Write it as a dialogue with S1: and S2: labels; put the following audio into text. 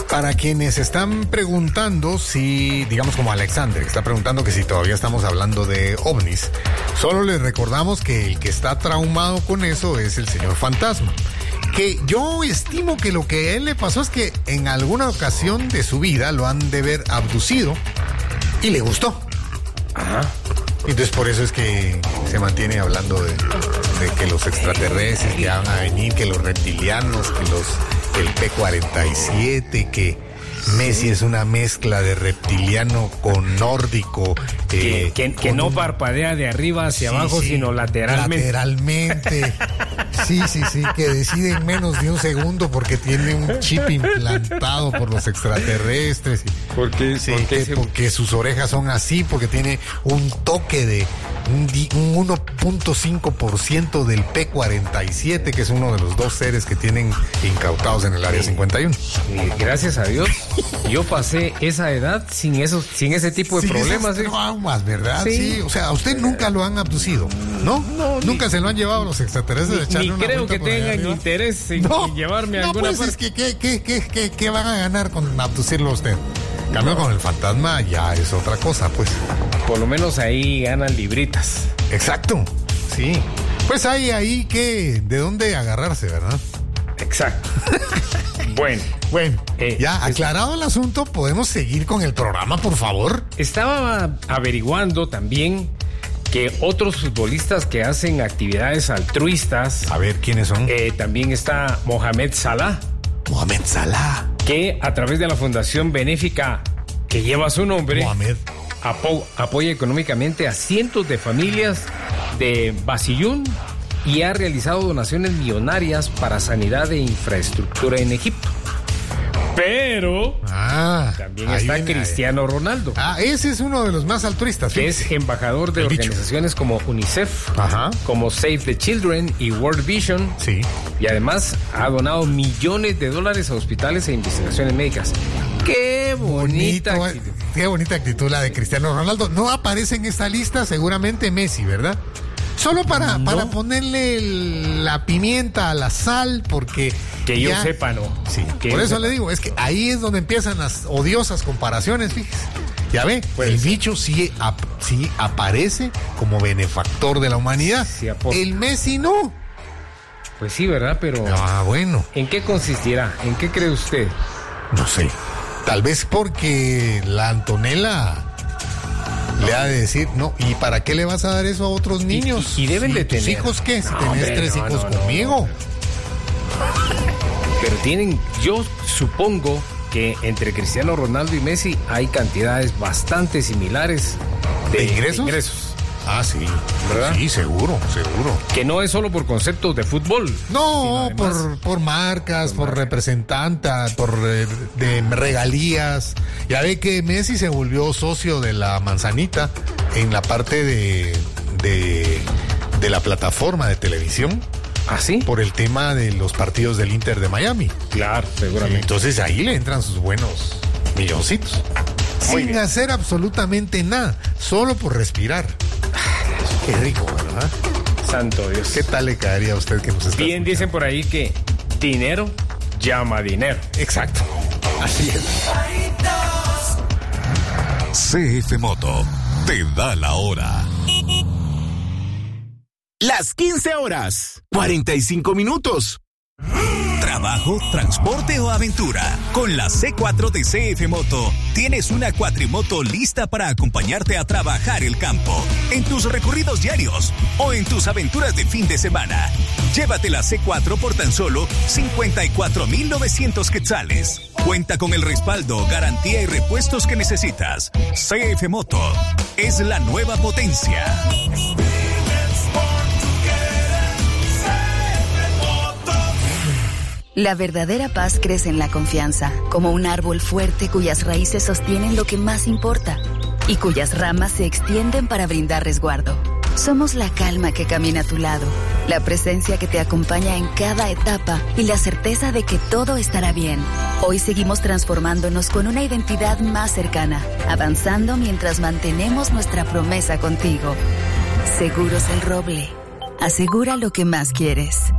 S1: Para quienes están preguntando si, digamos como Alexander, que está preguntando que si todavía estamos hablando de ovnis, solo les recordamos que el que está traumado con eso es el señor Fantasma. Que yo estimo que lo que a él le pasó es que en alguna ocasión de su vida lo han de ver abducido y le gustó.
S2: Ajá.
S1: Entonces por eso es que se mantiene hablando de que los extraterrestres que van a venir, que los reptilianos, que el P-47, que Messi es una mezcla de reptiliano con nórdico.
S2: Que no parpadea de arriba hacia abajo, sino lateralmente.
S1: Lateralmente. Sí, que decide en menos de un segundo porque tiene un chip implantado por los extraterrestres. Porque sus orejas son así, porque tiene un toque de un 1.5% del P-47, que es uno de los dos seres que tienen incautados en el Área 51.
S2: Gracias a Dios, yo pasé esa edad sin ese tipo de problemas.
S1: Traumas, ¿verdad? Sí. O sea, a usted nunca lo han abducido, ¿no? Nunca se lo han llevado los extraterrestres.
S2: Ni creo que tengan interés en llevarme a alguna parte.
S1: Es ¿qué van a ganar con abducirlo a usted? Cambio con el fantasma ya es otra cosa, pues.
S2: Por lo menos ahí ganan libritas.
S1: Exacto, sí. Pues hay ahí que de dónde agarrarse, ¿verdad?
S2: Exacto. Bueno,
S1: ya aclarado el asunto, ¿podemos seguir con el programa, por favor?
S2: Estaba averiguando también que otros futbolistas que hacen actividades altruistas.
S1: A ver, ¿quiénes son?
S2: También está Mohamed Salah.
S1: Mohamed Salah.
S2: Que a través de la fundación benéfica que lleva su nombre,
S1: Mohamed,
S2: apoya económicamente a cientos de familias de Basiyún y ha realizado donaciones millonarias para sanidad e infraestructura en Egipto. Pero también está Cristiano Ronaldo.
S1: Ese es uno de los más altruistas.
S2: Que es embajador de organizaciones como UNICEF, como Save the Children y World Vision.
S1: Sí.
S2: Y además ha donado millones de dólares a hospitales e investigaciones médicas. Qué bonita actitud.
S1: Qué bonita actitud la de Cristiano Ronaldo. No aparece en esta lista seguramente Messi, ¿verdad? Solo para ponerle la pimienta a la sal, porque...
S2: Que yo sepa, no.
S1: Sí, por eso le digo, es que ahí es donde empiezan las odiosas comparaciones, fíjese. Ya ve, el bicho sí aparece como benefactor de la humanidad. Sí, el Messi no.
S2: Pues sí, ¿verdad? Pero...
S1: bueno.
S2: ¿En qué consistirá? ¿En qué cree usted?
S1: No sé. Tal vez porque la Antonella... le ha de decir, no, ¿y para qué le vas a dar eso a otros niños?
S2: Y deben de
S1: tener. ¿Tus hijos qué? Si tenés 3 hijos conmigo.
S2: Pero tienen, yo supongo que entre Cristiano Ronaldo y Messi hay cantidades bastante similares de ingresos.
S1: Sí, ¿verdad? Sí, seguro.
S2: Que no es solo por conceptos de fútbol.
S1: No, por marcas, por representantes, por de regalías. Ya ve que Messi se volvió socio de la Manzanita en la parte de la plataforma de televisión.
S2: ¿Ah, sí?
S1: Por el tema de los partidos del Inter de Miami.
S2: Claro, seguramente.
S1: Entonces ahí le entran sus buenos milloncitos. Sin hacer absolutamente nada, solo por respirar. Qué rico, ¿verdad?
S2: Santo Dios.
S1: ¿Qué tal le caería a usted que nos está
S2: escuchando? Dicen por ahí que dinero llama dinero.
S1: Exacto. Así es.
S3: CF Moto te da la hora.
S4: Las 15 horas, 45 minutos.
S3: Trabajo, transporte o aventura. Con la C4 de CF Moto, tienes una cuatrimoto lista para acompañarte a trabajar el campo, en tus recorridos diarios o en tus aventuras de fin de semana. Llévate la C4 por tan solo 54,900 quetzales. Cuenta con el respaldo, garantía y repuestos que necesitas. CF Moto es la nueva potencia.
S5: La verdadera paz crece en la confianza, como un árbol fuerte cuyas raíces sostienen lo que más importa y cuyas ramas se extienden para brindar resguardo. Somos la calma que camina a tu lado, la presencia que te acompaña en cada etapa y la certeza de que todo estará bien. Hoy seguimos transformándonos con una identidad más cercana, avanzando mientras mantenemos nuestra promesa contigo. Seguros El Roble. Asegura lo que más quieres.